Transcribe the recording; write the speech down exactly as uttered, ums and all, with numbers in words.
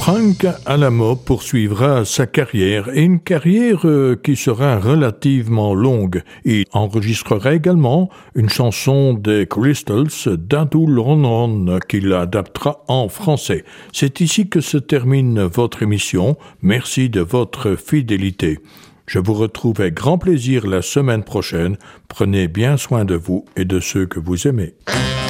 Frank Alamo poursuivra sa carrière, et une carrière euh, qui sera relativement longue. Il enregistrera également une chanson des Crystals, Dadul Ron Ron, qu'il adaptera en français. C'est ici que se termine votre émission. Merci de votre fidélité. Je vous retrouve avec grand plaisir la semaine prochaine. Prenez bien soin de vous et de ceux que vous aimez.